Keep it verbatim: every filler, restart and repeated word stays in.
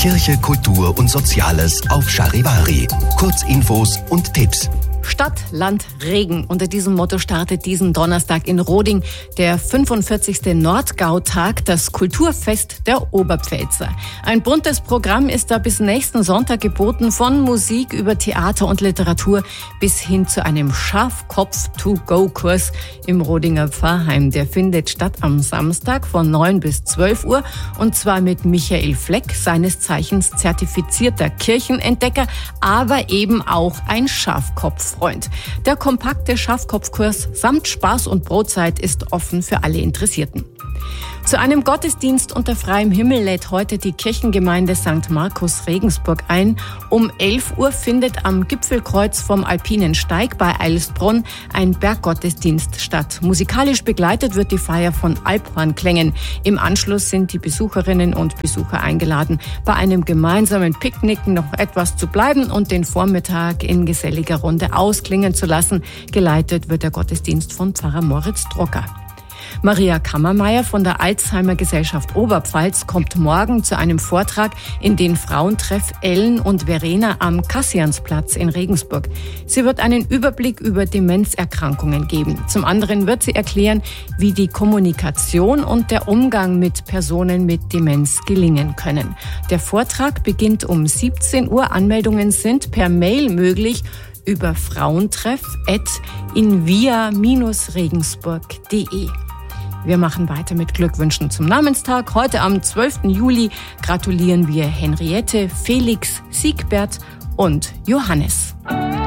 Kirche, Kultur und Soziales auf Charivari. Kurzinfos und Tipps. Stadt, Land, Regen. Unter diesem Motto startet diesen Donnerstag in Roding der fünfundvierzigste Nordgautag, das Kulturfest der Oberpfälzer. Ein buntes Programm ist da bis nächsten Sonntag geboten, von Musik über Theater und Literatur bis hin zu einem Schafkopf-to-go-Kurs im Rodinger Pfarrheim. Der findet statt am Samstag von neun bis zwölf Uhr und zwar mit Michael Fleck, seines Zeichens zertifizierter Kirchenentdecker, aber eben auch ein Schafkopf. Freund. Der kompakte Schafkopfkurs samt Spaß und Brotzeit ist offen für alle Interessierten. Zu einem Gottesdienst unter freiem Himmel lädt heute die Kirchengemeinde Sankt Markus Regensburg ein. Um elf Uhr findet am Gipfelkreuz vom Alpinen Steig bei Eilsbronn ein Berggottesdienst statt. Musikalisch begleitet wird die Feier von Alphornklängen. Im Anschluss sind die Besucherinnen und Besucher eingeladen, bei einem gemeinsamen Picknick noch etwas zu bleiben und den Vormittag in geselliger Runde ausklingen zu lassen. Geleitet wird der Gottesdienst von Pfarrer Moritz Drucker. Maria Kammermeier von der Alzheimer Gesellschaft Oberpfalz kommt morgen zu einem Vortrag in den Frauentreff Ellen und Verena am Kassiansplatz in Regensburg. Sie wird einen Überblick über Demenzerkrankungen geben. Zum anderen wird sie erklären, wie die Kommunikation und der Umgang mit Personen mit Demenz gelingen können. Der Vortrag beginnt um siebzehn Uhr. Anmeldungen sind per Mail möglich über frauentreff at invia dash regensburg punkt de. Wir machen weiter mit Glückwünschen zum Namenstag. Heute am zwölften Juli gratulieren wir Henriette, Felix, Siegbert und Johannes.